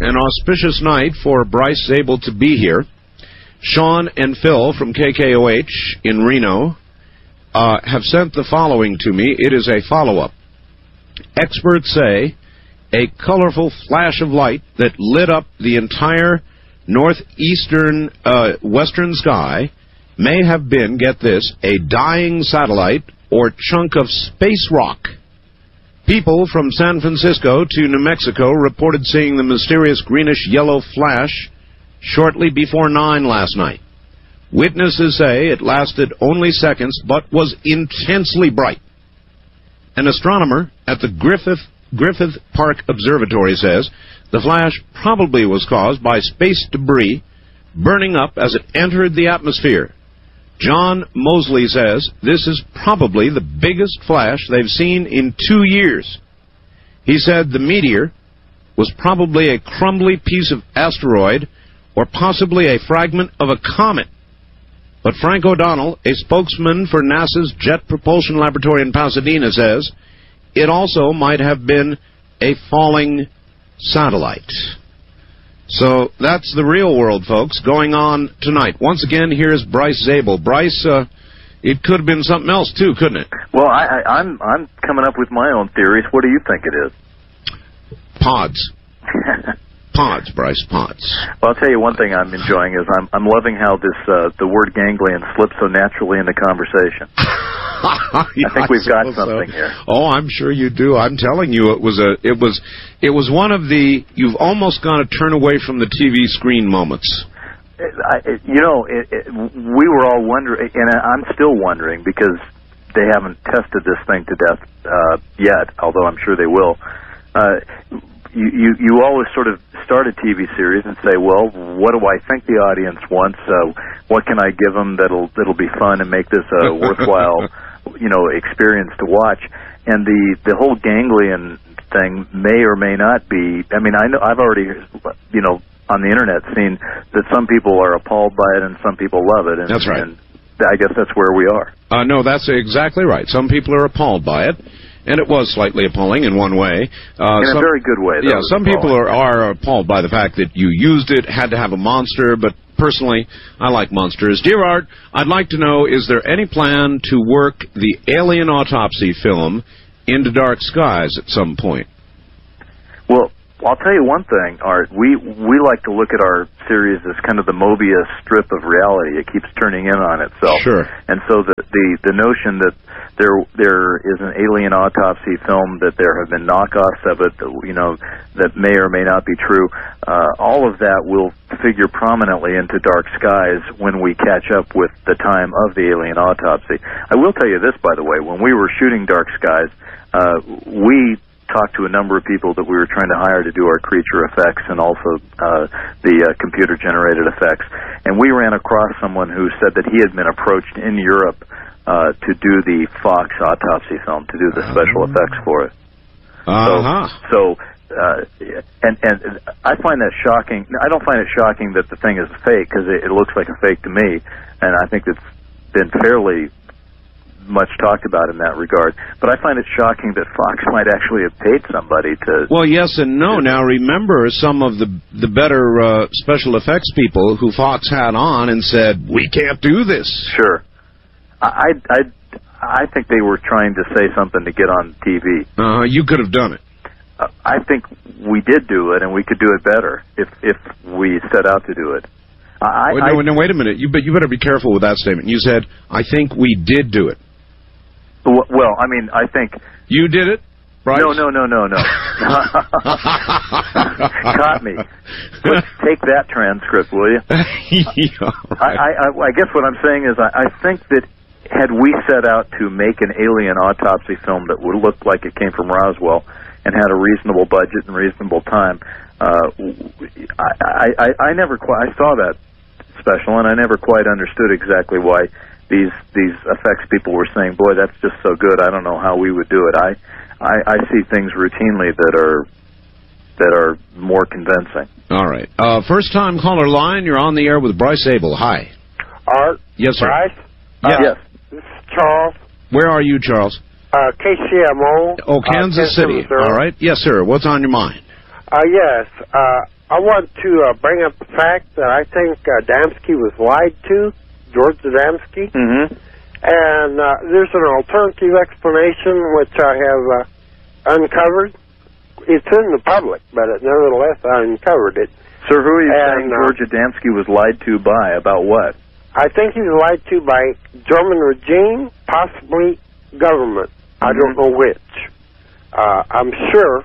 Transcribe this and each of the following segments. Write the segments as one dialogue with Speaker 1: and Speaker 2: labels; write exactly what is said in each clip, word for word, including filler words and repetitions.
Speaker 1: an auspicious night for Bryce Zabel to be here. Sean and Phil from K K O H in Reno uh, have sent the following to me. It is a follow-up. Experts say a colorful flash of light that lit up the entire northeastern uh, western sky may have been, get this, a dying satellite or chunk of space rock. People from San Francisco to New Mexico reported seeing the mysterious greenish-yellow flash shortly before nine last night. Witnesses say it lasted only seconds but was intensely bright. An astronomer at the Griffith, Griffith Park Observatory says the flash probably was caused by space debris burning up as it entered the atmosphere. John Mosley says this is probably the biggest flash they've seen in two years. He said the meteor was probably a crumbly piece of asteroid or possibly a fragment of a comet. But Frank O'Donnell, a spokesman for NASA's Jet Propulsion Laboratory in Pasadena, says it also might have been a falling satellite. So that's the real world, folks, going on tonight. Once again, here's Bryce Zabel. Bryce, uh, it could have been something else, too, couldn't it?
Speaker 2: Well, I, I, I'm I'm coming up with my own theories. What do you think it is?
Speaker 1: Pods. Pods, Bryce, pods.
Speaker 2: Well, I'll tell you one thing I'm enjoying is I'm I'm loving how this uh, the word ganglion slips so naturally into conversation.
Speaker 1: Yeah,
Speaker 2: I think we've
Speaker 1: I
Speaker 2: got something
Speaker 1: so.
Speaker 2: here.
Speaker 1: Oh, I'm sure you do. I'm telling you, it was a, it was, it was one of the you've almost got to turn away from the T V screen moments.
Speaker 2: It, I, it, you know, it, it, we were all wondering, and I'm still wondering because they haven't tested this thing to death uh, yet. Although I'm sure they will. Uh, You, you you always sort of start a T V series and say, well, what do I think the audience wants? Uh, what can I give them that'll that'll be fun and make this a worthwhile, you know, experience to watch? And the the whole ganglion thing may or may not be. I mean, I know I've already, you know, on the internet seen that some people are appalled by it and some people love it. And,
Speaker 1: that's right.
Speaker 2: And I guess that's where we are.
Speaker 1: Uh, no, that's exactly right. Some people are appalled by it. And it was slightly appalling in one way. Uh,
Speaker 2: in
Speaker 1: some,
Speaker 2: a very good way.
Speaker 1: Yeah, some
Speaker 2: appalling.
Speaker 1: people are, are appalled by the fact that you used it, had to have a monster, but personally, I like monsters. Dear Art, I'd like to know, is there any plan to work the Alien Autopsy film into Dark Skies at some point?
Speaker 2: Well, I'll tell you one thing, Art. We we like to look at our series as kind of the Mobius strip of reality. It keeps turning in on itself.
Speaker 1: Sure.
Speaker 2: And so the the, the notion that there there is an alien autopsy film, that there have been knockoffs of it, that, you know, that may or may not be true, uh, all of that will figure prominently into Dark Skies when we catch up with the time of the alien autopsy. I will tell you this, by the way. When we were shooting Dark Skies, uh, we talked to a number of people that we were trying to hire to do our creature effects and also uh, the uh, computer-generated effects. And we ran across someone who said that he had been approached in Europe uh, to do the Fox autopsy film, to do the special effects for it.
Speaker 1: Uh-huh.
Speaker 2: So, so uh, and, and I find that shocking. I don't find it shocking that the thing is fake, because it, it looks like a fake to me, and I think it's been fairly much talked about in that regard. But I find it shocking that Fox might actually have paid somebody to...
Speaker 1: Well, yes and no. Now, remember some of the the better uh, special effects people who Fox had on and said, we can't do this.
Speaker 2: Sure. I, I, I think they were trying to say something to get on T V.
Speaker 1: Uh, you could have done it.
Speaker 2: Uh, I think we did do it, and we could do it better if if we set out to do it. I,
Speaker 1: wait,
Speaker 2: I,
Speaker 1: no, no, wait a minute. You, but you better be careful with that statement. You said, I think we did do it.
Speaker 2: Well, I mean, I think...
Speaker 1: You did it, right?
Speaker 2: No, no, no, no, no. Caught me. Let's take that transcript, will you?
Speaker 1: Yeah, right.
Speaker 2: I, I, I guess what I'm saying is I, I think that had we set out to make an alien autopsy film that would look like it came from Roswell and had a reasonable budget and reasonable time, uh, I, I, I never quite... I saw that special, and I never quite understood exactly why these these effects people were saying, boy, that's just so good, I don't know how we would do it. I, I, I see things routinely that are that are more convincing.
Speaker 1: All right. Uh, first time caller line, you're on the air with Bryce Zabel. Hi.
Speaker 3: Art?
Speaker 1: Yes, sir.
Speaker 3: Bryce?
Speaker 1: Yeah.
Speaker 2: Uh, yes.
Speaker 3: This is Charles.
Speaker 1: Where are you, Charles?
Speaker 3: Uh, K C M O.
Speaker 1: Oh, Kansas
Speaker 3: uh,
Speaker 1: City.
Speaker 3: Missouri.
Speaker 1: All right. Yes, sir. What's on your mind?
Speaker 3: Uh, yes. Uh, I want to uh, bring up the fact that I think uh, Adamski was lied to, George Adamski.
Speaker 2: Mm-hmm.
Speaker 3: And uh, there's an alternative explanation which I have uh, uncovered. It's in the public, but it, nevertheless, I uncovered it.
Speaker 2: Sir, who are you
Speaker 3: and,
Speaker 2: saying
Speaker 3: uh,
Speaker 2: George Adamski was lied to by? About what?
Speaker 3: I think he was lied to by German regime, possibly government. Mm-hmm. I don't know which. Uh, I'm sure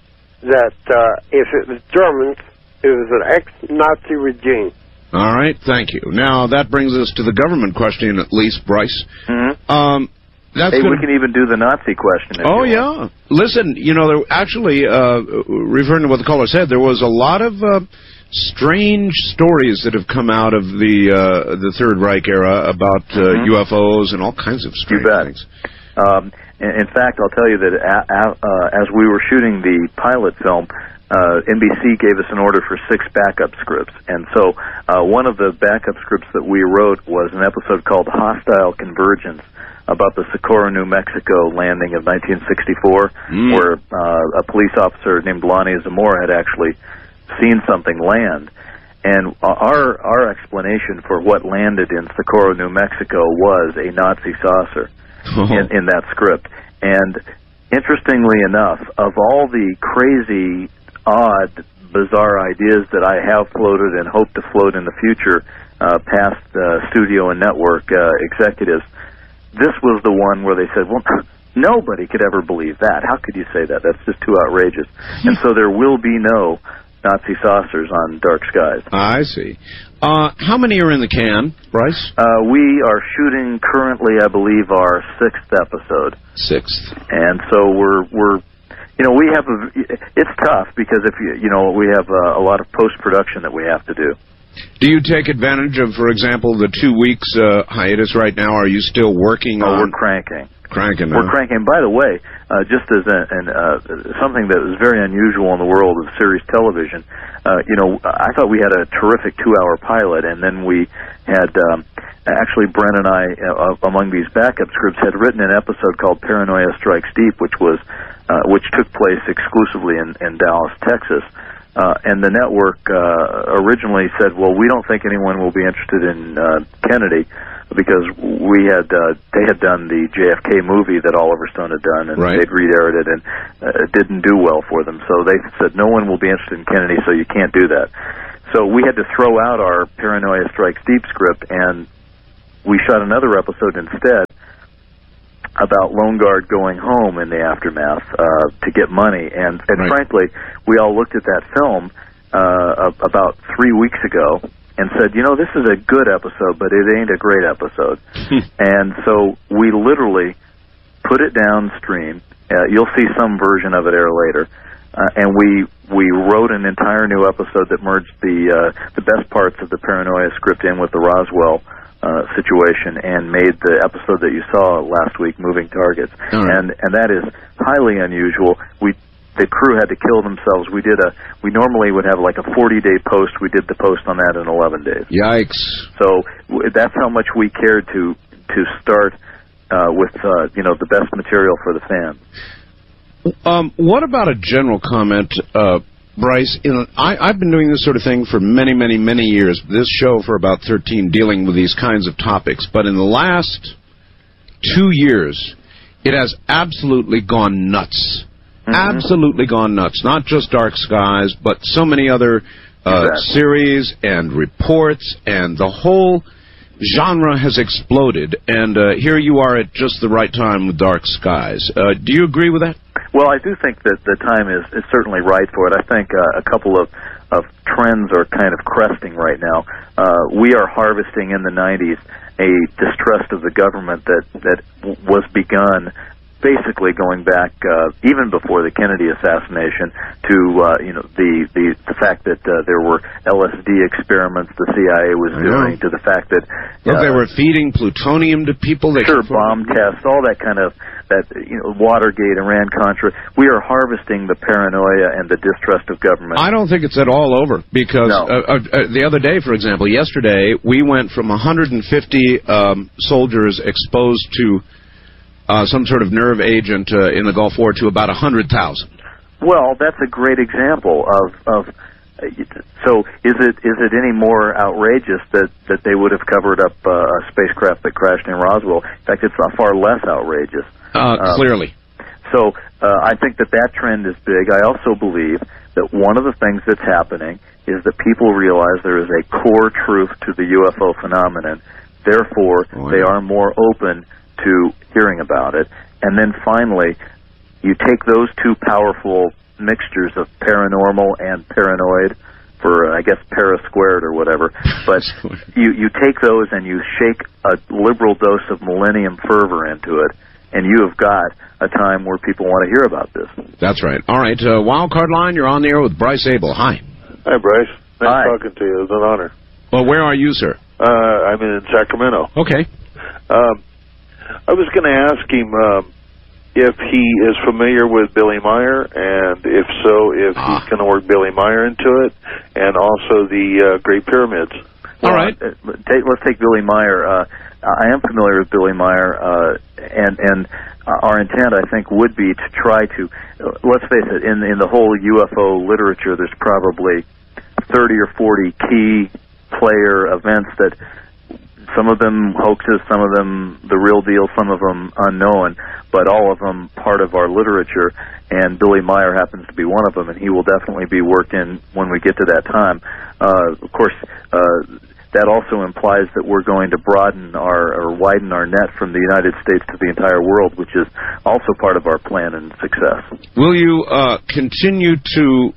Speaker 3: that uh, if it was Germans, it was an ex-Nazi regime.
Speaker 1: All right, thank you. Now, that brings us to the government question, at least, Bryce.
Speaker 2: Mm-hmm.
Speaker 1: Um, that's
Speaker 2: hey,
Speaker 1: gonna...
Speaker 2: we can even do the Nazi question. If
Speaker 1: oh,
Speaker 2: you
Speaker 1: yeah.
Speaker 2: want.
Speaker 1: Listen, you know, there actually, uh, referring to what the caller said, there was a lot of uh, strange stories that have come out of the uh, the Third Reich era about uh,
Speaker 2: mm-hmm.
Speaker 1: U F Os and all kinds of strange
Speaker 2: you bet.
Speaker 1: things.
Speaker 2: Um, in, in fact, I'll tell you that a, a, uh, as we were shooting the pilot film, uh, N B C gave us an order for six backup scripts. And so uh, one of the backup scripts that we wrote was an episode called Hostile Convergence, about the Socorro, New Mexico landing of nineteen sixty-four, mm. where uh, a police officer named Lonnie Zamora had actually seen something land. And our our explanation for what landed in Socorro, New Mexico was a Nazi saucer oh. in, in that script. And interestingly enough, of all the crazy, odd, bizarre ideas that I have floated and hope to float in the future uh, past uh, studio and network uh, executives, this was the one where they said, well, nobody could ever believe that. How could you say that? That's just too outrageous. And so there will be no Nazi saucers on Dark Skies.
Speaker 1: I see. Uh, how many are in the can, Bryce?
Speaker 2: Uh, we are shooting currently, I believe, our sixth episode.
Speaker 1: Sixth.
Speaker 2: And so we're, we're you know, we have a, it's tough because if you, you know, we have a, a lot of post-production that we have to do.
Speaker 1: Do you take advantage of, for example, the two weeks uh, hiatus right now? Are you still working
Speaker 2: oh,
Speaker 1: on...
Speaker 2: we're cranking.
Speaker 1: Cranking.
Speaker 2: We're
Speaker 1: huh?
Speaker 2: cranking. By the way, uh, just as a, an, uh, something that was very unusual in the world of series television, uh, you know, I thought we had a terrific two-hour pilot, and then we had, um, actually, Brent and I, uh, among these backup scripts, had written an episode called Paranoia Strikes Deep, which was, uh, which took place exclusively in, in Dallas, Texas. Uh, and the network uh, originally said, well, we don't think anyone will be interested in uh, Kennedy because we had uh, they had done the J F K movie that Oliver Stone had done, and
Speaker 1: right.
Speaker 2: they'd re-aired it, and uh, it didn't do well for them. So they said, no one will be interested in Kennedy, so you can't do that. So we had to throw out our Paranoia Strikes Deep script, and we shot another episode instead about Lone Guard going home in the aftermath uh, to get money. And, and
Speaker 1: right.
Speaker 2: frankly, we all looked at that film uh, about three weeks ago and said, you know, this is a good episode, but it ain't a great episode. And so we literally put it downstream. Uh, you'll see some version of it air later. Uh, and we we wrote an entire new episode that merged the uh, the best parts of the Paranoia script in with the Roswell Uh, situation and made the episode that you saw last week, Moving Targets.
Speaker 1: Right.
Speaker 2: And and that is highly unusual. We the crew had to kill themselves. We did a we normally would have like a forty day post. We did the post on that in eleven days.
Speaker 1: Yikes.
Speaker 2: So w- that's how much we cared to to start uh, with uh, you know the best material for the fans.
Speaker 1: Um, what about a general comment, uh, Bryce? You know, I, I've been doing this sort of thing for many, many, many years. This show for about thirteen, dealing with these kinds of topics. But in the last two years, it has absolutely gone nuts. Mm-hmm. Absolutely gone nuts. Not just Dark Skies, but so many other uh, exactly. series and reports, and the whole genre has exploded. And uh, here you are at just the right time with Dark Skies. Uh, do you agree with that?
Speaker 2: Well, I do think that the time is, is certainly right for it. I think uh, a couple of, of trends are kind of cresting right now. Uh, we are harvesting in the nineties a distrust of the government that, that w- was begun basically going back uh, even before the Kennedy assassination to uh, you know the, the the fact that uh, there were L S D experiments the C I A was doing, to the fact that uh,
Speaker 1: Look, they were feeding plutonium to people. They
Speaker 2: sure, bomb tests, all that kind of that you know Watergate, Iran-Contra. We are harvesting the paranoia and the distrust of government.
Speaker 1: I don't think it's at all over because
Speaker 2: no.
Speaker 1: uh, uh, the other day, for example, yesterday we went from one hundred fifty um, soldiers exposed to Uh, some sort of nerve agent uh, in the Gulf War to about one hundred thousand.
Speaker 2: Well, that's a great example of, of So is it is it any more outrageous that, that they would have covered up uh, a spacecraft that crashed in Roswell? In fact, it's far less outrageous.
Speaker 1: Uh, um, clearly.
Speaker 2: So uh, I think that that trend is big. I also believe that one of the things that's happening is that people realize there is a core truth to the U F O phenomenon. Therefore, oh, yeah. they are more open to hearing about it. And then finally, you take those two powerful mixtures of paranormal and paranoid, for uh, I guess para squared or whatever, but you, you take those and you shake a liberal dose of millennium fervor into it, and you have got a time where people want to hear about this.
Speaker 1: That's right. All right, uh, Wildcard Line, you're on the air with Bryce Abel. Hi.
Speaker 4: Hi, Bryce. Nice
Speaker 2: Hi.
Speaker 4: talking to you. It's an honor.
Speaker 1: Well, where are you, sir?
Speaker 4: Uh, I'm in Sacramento.
Speaker 1: Okay.
Speaker 4: Um, I was going to ask him um, if he is familiar with Billy Meyer, and if so, if ah. he's going to work Billy Meyer into it, and also the uh, Great Pyramids.
Speaker 1: All right.
Speaker 2: Uh, take, let's take Billy Meyer. Uh, I am familiar with Billy Meyer, uh, and and our intent, I think, would be to try to, uh, let's face it, in in the whole U F O literature, there's probably thirty or forty key player events that, some of them hoaxes, some of them the real deal, some of them unknown, but all of them part of our literature, and Billy Meyer happens to be one of them, and he will definitely be worked in when we get to that time. Uh, of course, uh, that also implies that we're going to broaden our, or widen our net from the United States to the entire world, which is also part of our plan and success.
Speaker 1: Will you uh, continue to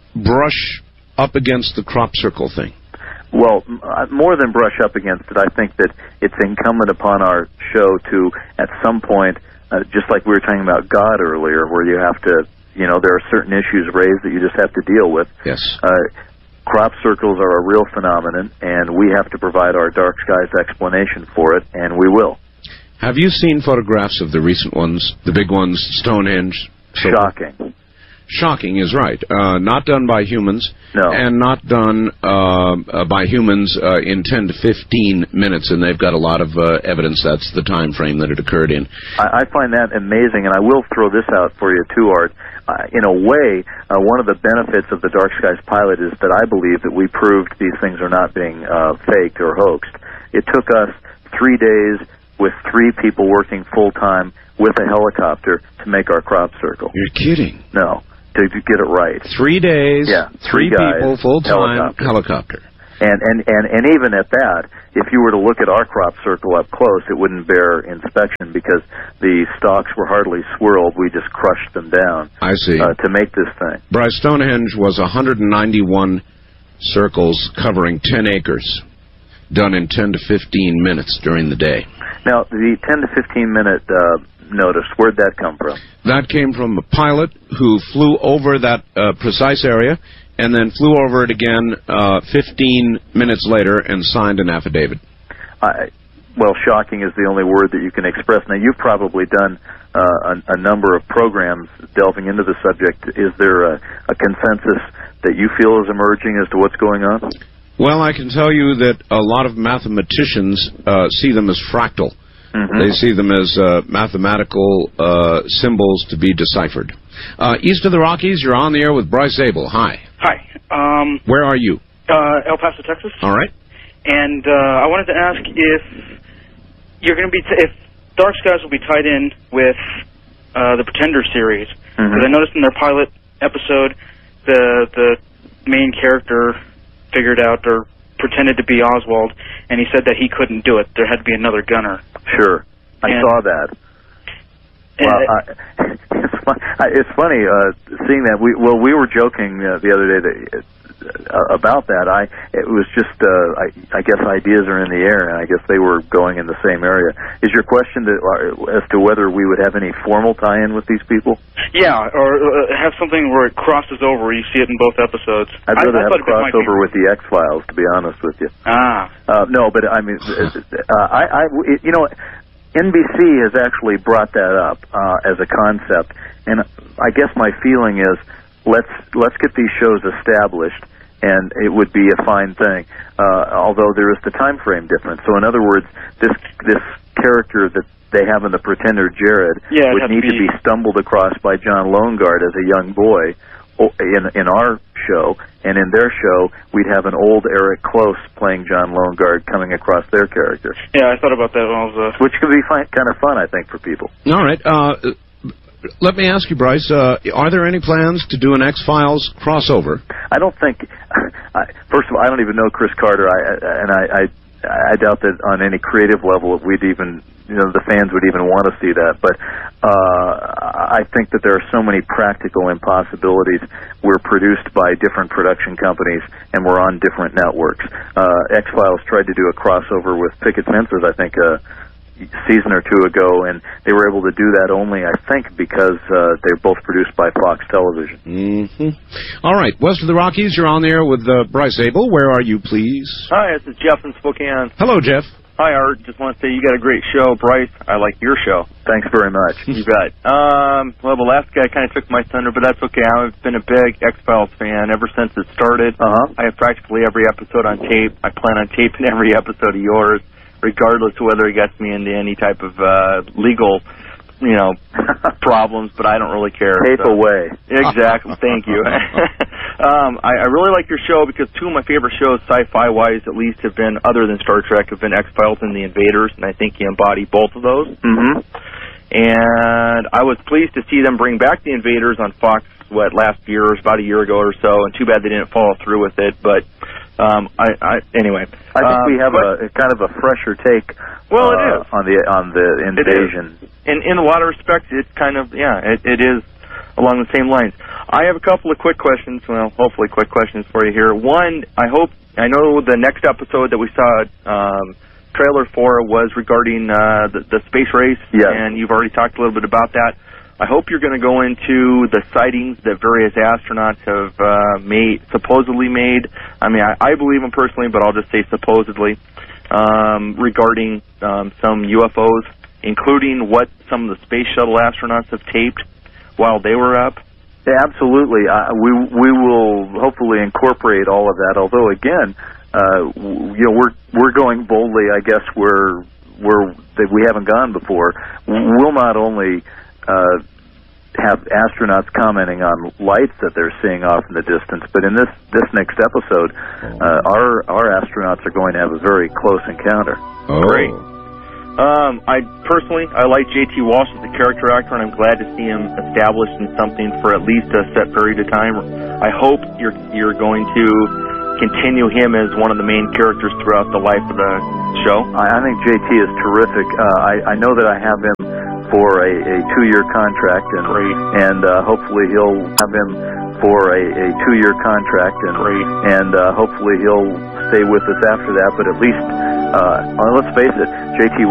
Speaker 1: brush up against the crop circle thing?
Speaker 2: Well, more than brush up against it, I think that it's incumbent upon our show to, at some point, uh, just like we were talking about God earlier, where you have to, you know, there are certain issues raised that you just have to deal with.
Speaker 1: Yes.
Speaker 2: Uh, crop circles are a real phenomenon, and we have to provide our dark skies explanation for it, and we will.
Speaker 1: Have you seen photographs of the recent ones, the big ones, Stonehenge?
Speaker 2: Shocking.
Speaker 1: Shocking is right. Uh, not done by humans,
Speaker 2: no.
Speaker 1: and not done uh, uh, by humans uh, in ten to fifteen minutes, and they've got a lot of uh, evidence that's the time frame that it occurred in.
Speaker 2: I, I find that amazing, and I will throw this out for you, too, Art. Uh, in a way, uh, one of the benefits of the Dark Skies pilot is that I believe that we proved these things are not being uh, faked or hoaxed. It took us three days with three people working full-time with a helicopter to make our crop circle.
Speaker 1: You're kidding.
Speaker 2: No. To, to get it right.
Speaker 1: Three days,
Speaker 2: yeah,
Speaker 1: three,
Speaker 2: three guys,
Speaker 1: people, full-time,
Speaker 2: helicopter.
Speaker 1: helicopter.
Speaker 2: And, and, and, and even at that, if you were to look at our crop circle up close, it wouldn't bear inspection because the stalks were hardly swirled. We just crushed them down.
Speaker 1: I see.
Speaker 2: Uh, to make this thing.
Speaker 1: Bryce, Stonehenge was one hundred ninety-one circles covering ten acres, done in ten to fifteen minutes during the day.
Speaker 2: Now, the ten to fifteen minute uh, notice, where'd that come from?
Speaker 1: That came from a pilot who flew over that uh, precise area and then flew over it again uh, fifteen minutes later and signed an affidavit. I,
Speaker 2: well, shocking is the only word that you can express. Now, you've probably done uh, a, a number of programs delving into the subject. Is there a, a consensus that you feel is emerging as to what's going on?
Speaker 1: Well, I can tell you that a lot of mathematicians uh, see them as fractal. Mm-hmm. They see them as uh, mathematical uh, symbols to be deciphered. Uh, east of the Rockies, you're on the air with Bryce Abel. Hi.
Speaker 5: Hi. Um,
Speaker 1: Where are you?
Speaker 5: Uh, El Paso, Texas.
Speaker 1: All right.
Speaker 5: And uh, I wanted to ask if you're going to be t- if Dark Skies will be tied in with uh, the Pretender series. Because mm-hmm. I noticed in their pilot episode, the the main character figured out or pretended to be Oswald, and he said that he couldn't do it. There had to be another gunner.
Speaker 2: Sure. I and, saw that. Well, I, it's, fun, it's funny uh, seeing that. We well, we were joking uh, the other day that, uh, about that. I it was just uh, I, I guess ideas are in the air, and I guess they were going in the same area. Is your question to, uh, as to whether we would have any formal tie-in with these people?
Speaker 5: Yeah, or uh, have something where it crosses over. You see it in both episodes.
Speaker 2: I'd rather
Speaker 5: I, I
Speaker 2: have a crossover with the X-Files, to be honest with you.
Speaker 5: Ah.
Speaker 2: Uh, no, but I mean, uh, I, I, you know. N B C has actually brought that up uh, as a concept, and I guess my feeling is let's let's get these shows established, and it would be a fine thing. Uh, although there is the time frame difference. So in other words, this this character that they have in The Pretender, Jared,
Speaker 5: yeah,
Speaker 2: would need to be... to be stumbled across by John Longard as a young boy, in in our show, and in their show, we'd have an old Eric Close playing John Loneguard coming across their character.
Speaker 5: Yeah, I thought about that when I was... Uh...
Speaker 2: Which could be fun, kind of fun, I think, for people.
Speaker 1: All right. Uh, let me ask you, Bryce, uh, are there any plans to do an X-Files crossover?
Speaker 2: I don't think... I, first of all, I don't even know Chris Carter, I, and I, I, I doubt that on any creative level we'd even... you know, the fans would even want to see that. But uh, I think that there are so many practical impossibilities. We're produced by different production companies, and we're on different networks. Uh, X-Files tried to do a crossover with Picket Fences, I think, a season or two ago, and they were able to do that only, I think, because uh, they're both produced by Fox Television.
Speaker 1: Mm-hmm. All right. West of the Rockies, you're on there with uh, Bryce Abel. Where are you, please?
Speaker 6: Hi, this is Jeff in Spokane.
Speaker 1: Hello, Jeff.
Speaker 6: Hi, Art. Just want to say you got a great show. Bryce, I like your show.
Speaker 2: Thanks very much.
Speaker 6: You bet. Um, well, the last guy kind of took my thunder, but that's okay. I've been a big X-Files fan ever since it started.
Speaker 2: Uh-huh.
Speaker 6: I have practically every episode on tape. I plan on taping every episode of yours, regardless of whether it gets me into any type of uh, legal, you know, problems, but I don't really care.
Speaker 2: Tape
Speaker 6: so.
Speaker 2: away.
Speaker 6: Exactly. Thank you. um, I, I really like your show because two of my favorite shows, sci-fi-wise at least, have been, other than Star Trek, have been X-Files and The Invaders, and I think you embody both of those.
Speaker 2: Mm-hmm.
Speaker 6: And I was pleased to see them bring back The Invaders on Fox, what, last year, or about a year ago or so, and too bad they didn't follow through with it, but um, I, I anyway.
Speaker 2: I think
Speaker 6: um,
Speaker 2: we have a, a kind of a fresher take
Speaker 6: well,
Speaker 2: uh,
Speaker 6: it is.
Speaker 2: on the on the invasion.
Speaker 6: In, in a lot of respects, it's kind of, yeah, it, it is along the same lines. I have a couple of quick questions, well, hopefully quick questions for you here. One, I hope, I know the next episode that we saw um, trailer for was regarding uh, the, the space race,
Speaker 2: yes.
Speaker 6: And you've already talked a little bit about that. I hope you're going to go into the sightings that various astronauts have uh, made, supposedly made. I mean, I, I believe them personally, but I'll just say supposedly, um, regarding um, some U F Os, including what some of the space shuttle astronauts have taped while they were up.
Speaker 2: Yeah, absolutely. Uh, we we will hopefully incorporate all of that. Although, again, uh, you know, we're we're going boldly. I guess we're we're that we haven't gone before. We'll not only Uh, have astronauts commenting on lights that they're seeing off in the distance, but in this this next episode, uh, our our astronauts are going to have a very close encounter.
Speaker 1: Oh.
Speaker 6: Great. Um, I personally, I like J T Walsh as a character actor, and I'm glad to see him established in something for at least a set period of time. I hope you're you're going to continue him as one of the main characters throughout the life of the show.
Speaker 2: I, I think J T is terrific. Uh, I, I know that I have him for a, a two-year contract, and
Speaker 6: Great.
Speaker 2: and uh, hopefully he'll have him for a, a two-year contract, and
Speaker 6: Great.
Speaker 2: and uh, hopefully he'll stay with us after that. But at least, uh, well, let's face it, J T